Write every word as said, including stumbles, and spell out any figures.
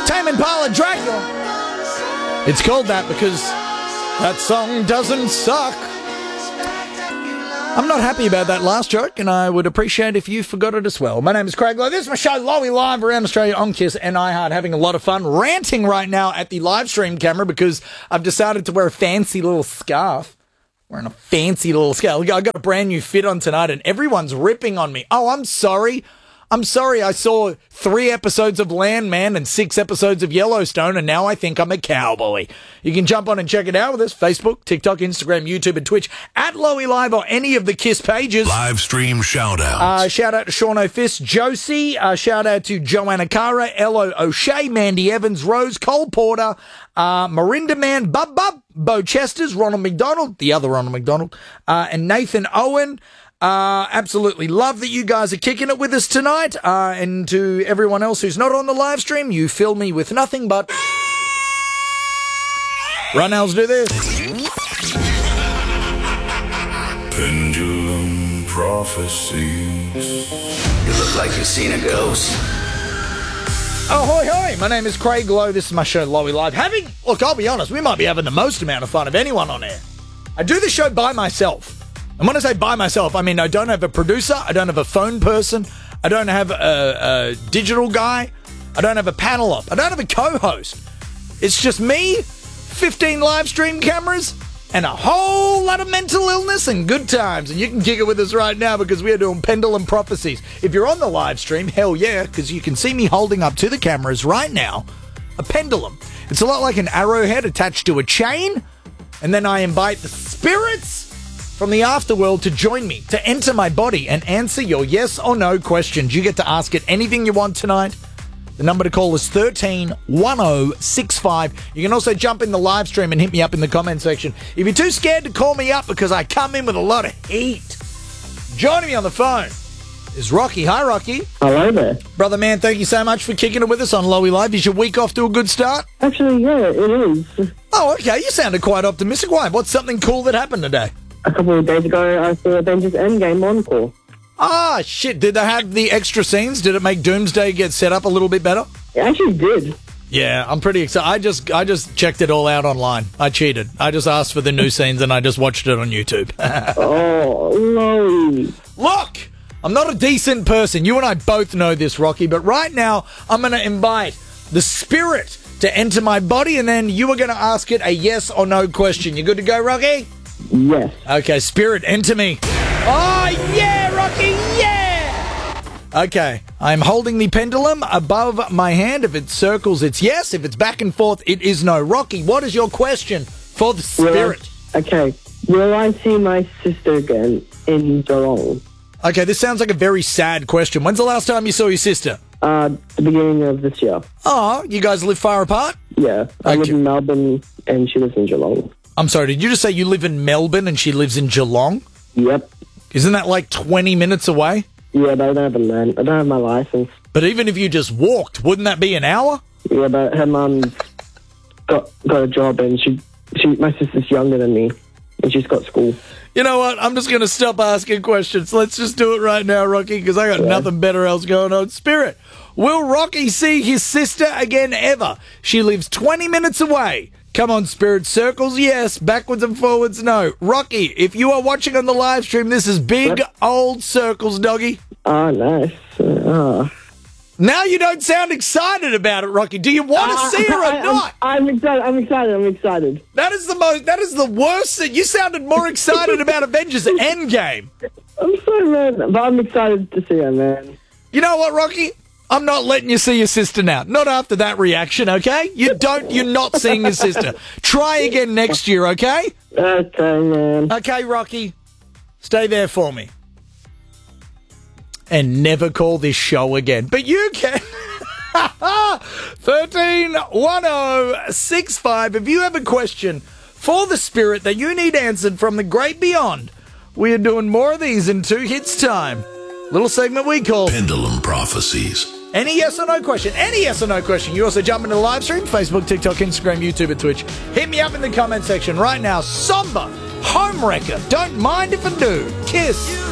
Tame Impala, Dracula. It's called that because that song doesn't suck. I'm not happy about that last joke, and I would appreciate if you forgot it as well. My name is Craig Lowe. This is my show, Lowy Live, around Australia on Kiss and iHeart, having a lot of fun, ranting right now at the live stream camera because I've decided to wear a fancy little scarf. Wearing a fancy little scarf. I got a brand new fit on tonight, and everyone's ripping on me. Oh, I'm sorry. I'm sorry, I saw three episodes of Landman and six episodes of Yellowstone, and now I think I'm a cowboy. You can jump on and check it out with us. Facebook, TikTok, Instagram, YouTube, and Twitch at Lowy Live or any of the Kiss pages. Live stream shout-outs. Uh, shout out to Sean O'Fist, Josie. Uh, shout out to Joanna Cara, Ello O'Shea, Mandy Evans, Rose, Cole Porter, uh, Marinda Man, Bub Bub, Bo Chesters, Ronald McDonald, the other Ronald McDonald, uh, and Nathan Owen. Uh, absolutely love that you guys are kicking it with us tonight. Uh, and to everyone else who's not on the live stream, you fill me with nothing but... Runnels, do this. Pendulum prophecies. You look like you've seen a ghost. Oh, hoi, hoi. My name is Craig Lowe. This is my show, Lowy Live. Having... Look, I'll be honest, we might be having the most amount of fun of anyone on air. I do the show by myself. And when I say by myself, I mean I don't have a producer, I don't have a phone person, I don't have a, a digital guy, I don't have a panel up, I don't have a co-host. It's just me, fifteen live stream cameras, and a whole lot of mental illness and good times. And you can kick it with us right now because we are doing Pendulum Prophecies. If you're on the live stream, hell yeah, because you can see me holding up to the cameras right now a pendulum. It's a lot like an arrowhead attached to a chain, and then I invite the spirits from the afterworld to join me, to enter my body and answer your yes or no questions. You get to ask it anything you want tonight. The number to call is one three one zero six five. You can also jump in the live stream and hit me up in the comment section. If you're too scared to call me up because I come in with a lot of heat, joining me on the phone is Rocky. Hi, Rocky. Hello there. Brother man, thank you so much for kicking it with us on Lowy Live. Is your week off to a good start? Actually, yeah, it is. Oh, okay. You sounded quite optimistic. Why? What's something cool that happened today? A couple of days ago, I saw Avengers Endgame Encore. Ah, shit. Did they have the extra scenes? Did it make Doomsday get set up a little bit better? It actually did. Yeah, I'm pretty excited. I just I just checked it all out online. I cheated. I just asked for the new scenes and I just watched it on YouTube. Oh, Lowy. Look, I'm not a decent person. You and I both know this, Rocky, but right now I'm going to invite the spirit to enter my body and then you are going to ask it a yes or no question. You good to go, Rocky? Yes. Okay, spirit, enter me. Oh, yeah, Rocky, yeah! Okay, I'm holding the pendulum above my hand. If it circles, it's yes. If it's back and forth, it is no. Rocky, what is your question for the spirit? Will I, okay. Will I see my sister again in Geelong? Okay, this sounds like a very sad question. When's the last time you saw your sister? Uh, the beginning of this year. Oh, you guys live far apart? Yeah. I Okay. live in Melbourne and she lives in Geelong. I'm sorry, did you just say you live in Melbourne and she lives in Geelong? Yep. Isn't that like twenty minutes away? Yeah, but I don't have a man. I don't have my license. But even if you just walked, wouldn't that be an hour? Yeah, but her mum's got got a job and she she my sister's younger than me and she's got school. You know what? I'm just going to stop asking questions. Let's just do it right now, Rocky, because I got Yeah. nothing better else going on. Spirit, will Rocky see his sister again ever? She lives twenty minutes away. Come on, Spirit. Circles, yes. Backwards and forwards, no. Rocky, if you are watching on the live stream, this is big Yep. old circles, doggy. Oh, nice. Uh, Now you don't sound excited about it, Rocky. Do you want to uh, see her or I, I'm- not? I'm, excited. I'm excited. I'm excited. That is the most. That is the worst. That you sounded more excited about Avengers Endgame. I'm sorry, man, but I'm excited to see her, man. You know what, Rocky? I'm not letting you see your sister now. Not after that reaction, okay? You don't. You're not seeing your sister. Try again next year, okay? Okay, man. Okay, Rocky. Stay there for me. And never call this show again. But you can. thirteen one oh six five. If you have a question for the spirit that you need answered from the great beyond, we are doing more of these in two hits time. Little segment we call Pendulum Prophecies. Any yes or no question. Any yes or no question. You also jump into the live stream, Facebook, TikTok, Instagram, YouTube, and Twitch. Hit me up in the comment section right now. Somber, Homewrecker. Don't mind if I do. Kiss.